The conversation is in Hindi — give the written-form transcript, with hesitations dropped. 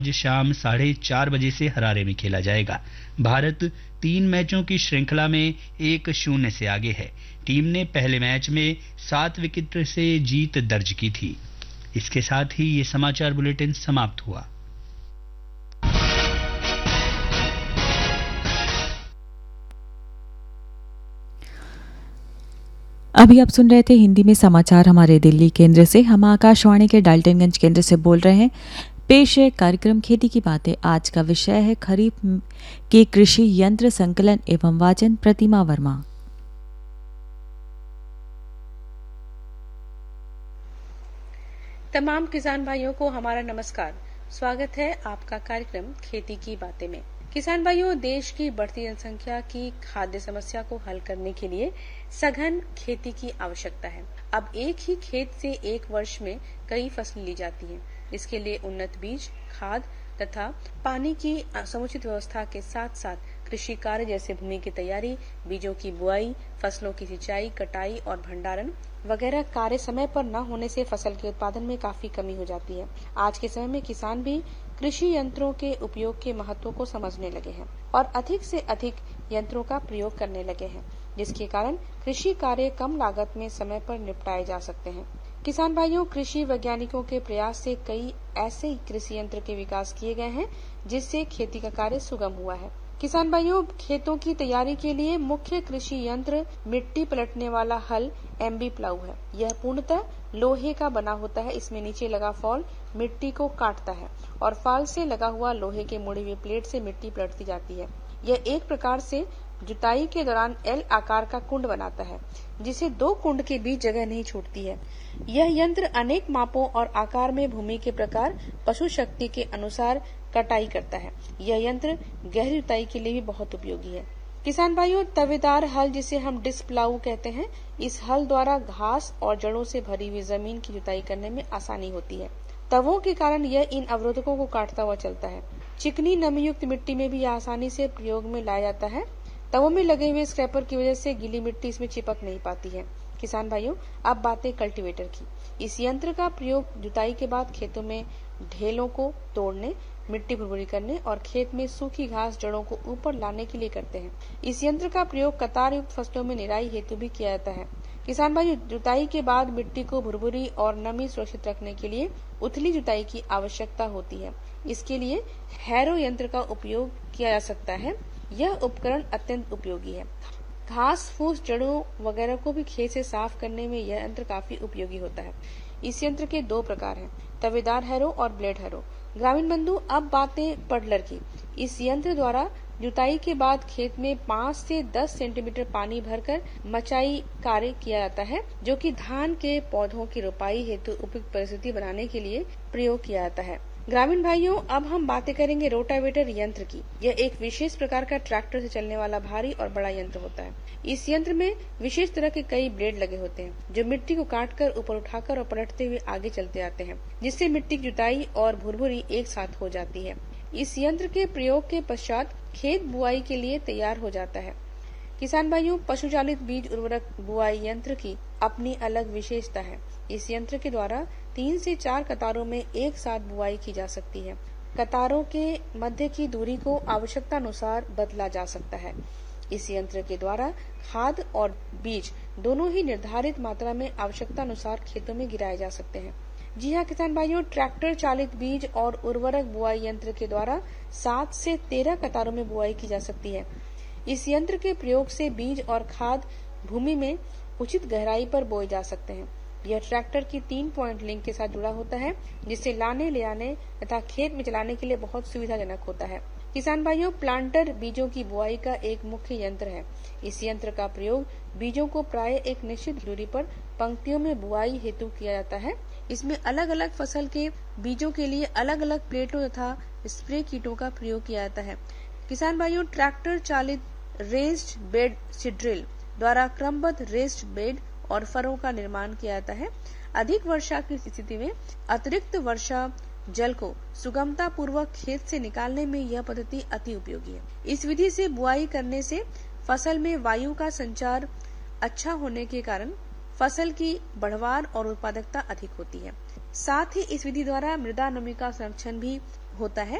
शाम 4:30 बजे से हरारे में खेला जाएगा। भारत 3 मैचों की श्रृंखला में 1-0 से आगे है। टीम ने पहले मैच में 7 विकेट से जीत दर्ज की थी। इसके साथ ही ये समाचार बुलेटिन समाप्त हुआ। अभी आप सुन रहे थे हिंदी में समाचार हमारे दिल्ली केंद्र से। हम आकाशवाणी के डाल्टनगंज केंद्र से बोल रहे हैं। पेश है कार्यक्रम खेती की बातें। आज का विषय है खरीफ के कृषि यंत्र संकलन एवं वाचन। प्रतिमा वर्मा। तमाम किसान भाइयों को हमारा नमस्कार। स्वागत है आपका कार्यक्रम खेती की बातें में। किसान भाइयों, देश की बढ़ती जनसंख्या की खाद्य समस्या को हल करने के लिए सघन खेती की आवश्यकता है। अब एक ही खेत से एक वर्ष में कई फसलें ली जाती हैं। इसके लिए उन्नत बीज, खाद तथा पानी की समुचित व्यवस्था के साथ साथ कृषि कार्य जैसे भूमि की तैयारी, बीजों की बुआई, फसलों की सिंचाई, कटाई और भंडारण वगैरह कार्य समय पर न होने से फसल के उत्पादन में काफी कमी हो जाती है। आज के समय में किसान भी कृषि यंत्रों के उपयोग के महत्व को समझने लगे हैं और अधिक से अधिक यंत्रों का प्रयोग करने लगे हैं, जिसके कारण कृषि कार्य कम लागत में समय पर निपटाए जा सकते हैं। किसान भाइयों, कृषि वैज्ञानिकों के प्रयास से कई ऐसे कृषि यंत्र के विकास किए गए हैं जिससे खेती का कार्य सुगम हुआ है। किसान भाइयों, खेतों की तैयारी के लिए मुख्य कृषि यंत्र मिट्टी पलटने वाला हल एमबी प्लाऊ है। यह पूर्णतः लोहे का बना होता है। इसमें नीचे लगा फॉल मिट्टी को काटता है और फाल से लगा हुआ लोहे के मुड़ी हुई प्लेट से मिट्टी पलटती जाती है। यह एक प्रकार से जुताई के दौरान एल आकार का कुंड बनाता है, जिसे 2 कुंड के बीच जगह नहीं छूटती है। यह यंत्र अनेक मापों और आकार में भूमि के प्रकार, पशु शक्ति के अनुसार कटाई करता है। यह यंत्र गहरी जुताई के लिए भी बहुत उपयोगी है। किसान भाइयों, तवेदार हल, जिसे हम डिस्क प्लाऊ कहते हैं, इस हल द्वारा घास और जड़ों से भरी हुई जमीन की जुताई करने में आसानी होती है। तवों के कारण यह इन अवरोधकों को काटता हुआ चलता है। चिकनी नमी युक्त मिट्टी में भी आसानी से प्रयोग में लाया जाता है। तवों में लगे हुए स्क्रैपर की वजह से गीली मिट्टी इसमें चिपक नहीं पाती है। किसान भाइयों, अब बातें कल्टीवेटर की। इस यंत्र का प्रयोग जुताई के बाद खेतों में ढेलों को तोड़ने, मिट्टी भुरभुरी करने और खेत में सूखी घास जड़ों को ऊपर लाने के लिए करते हैं। इस यंत्र का प्रयोग कतार युक्त फसलों में निराई हेतु भी किया जाता है। किसान भाई, जुताई के बाद मिट्टी को भुरभुरी और नमी सुरक्षित रखने के लिए उथली जुताई की आवश्यकता होती है। इसके लिए हैरो यंत्र का उपयोग किया जा सकता है। यह उपकरण अत्यंत उपयोगी है। घास फूस, जड़ों वगैरह को भी खेत से साफ करने में यह यंत्र काफी उपयोगी होता है। इस यंत्र के 2 प्रकार हैं, तवेदार हैरो और ब्लेड हैरो। ग्रामीण बंधु, अब बातें पडलर की। इस यंत्र द्वारा जुताई के बाद खेत में 5 से 10 सेंटीमीटर पानी भरकर मचाई कार्य किया जाता है, जो कि धान के पौधों की रोपाई हेतु उपयुक्त परिस्थिति बनाने के लिए प्रयोग किया जाता है। ग्रामीण भाइयों, अब हम बातें करेंगे रोटावेटर यंत्र की। यह एक विशेष प्रकार का ट्रैक्टर से चलने वाला भारी और बड़ा यंत्र होता है। इस यंत्र में विशेष तरह के कई ब्लेड लगे होते हैं, जो मिट्टी को काटकर ऊपर उठाकर और पलटते हुए आगे चलते आते हैं, जिससे मिट्टी की जुताई और भुरभुरी एक साथ हो जाती है। इस यंत्र के प्रयोग के पश्चात खेत बुआई के लिए तैयार हो जाता है। किसान भाइयों, पशु चालित बीज उर्वरक बुआई यंत्र की अपनी अलग विशेषता है। इस यंत्र के द्वारा 3 से 4 कतारों में एक साथ बुआई की जा सकती है। कतारों के मध्य की दूरी को आवश्यकता अनुसार बदला जा सकता है। इस यंत्र के द्वारा खाद और बीज दोनों ही निर्धारित मात्रा में आवश्यकता अनुसार खेतों में गिराए जा सकते हैं। जी हाँ किसान भाइयों, ट्रैक्टर चालित बीज और उर्वरक बुआई यंत्र के द्वारा 7 से 13 कतारों में बुआई की जा सकती है। इस यंत्र के प्रयोग से बीज और खाद भूमि में उचित गहराई पर बोए जा सकते हैं। यह ट्रैक्टर की 3 पॉइंट लिंक के साथ जुड़ा होता है, जिससे लाने ले आने तथा खेत में चलाने के लिए बहुत सुविधाजनक होता है। किसान भाइयों, प्लांटर बीजों की बुआई का एक मुख्य यंत्र है। इस यंत्र का प्रयोग बीजों को प्राय एक निश्चित दूरी पर पंक्तियों में बुआई हेतु किया जाता है। इसमें अलग अलग फसल के बीजों के लिए अलग अलग प्लेटों तथा स्प्रे कीटों का प्रयोग किया जाता है। किसान भाइयों, ट्रैक्टर चालित रेस्ड बेड सीड्रिल द्वारा क्रमबद्ध रेस्ड बेड और फरों का निर्माण किया जाता है। अधिक वर्षा की स्थिति में अतिरिक्त वर्षा जल को सुगमता पूर्वक खेत से निकालने में यह पद्धति अति उपयोगी है। इस विधि से बुआई करने से फसल में वायु का संचार अच्छा होने के कारण फसल की बढ़वार और उत्पादकता अधिक होती है। साथ ही इस विधि द्वारा मृदा नमी का संरक्षण भी होता है